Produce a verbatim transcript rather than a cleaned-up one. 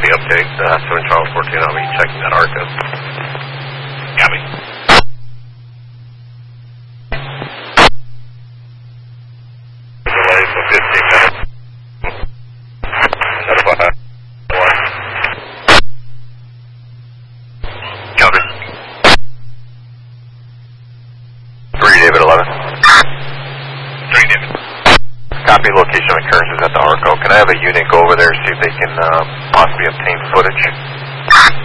the update. Uh, seven Charles fourteen, I'll be checking that ARCA. Copy. Delay for fifteen minutes. Notify. One. Copy. three David eleven. three David. Copy, location of occurrences at the ARCO. Can I have a unit go over there, see if they can uh, possibly obtain footage?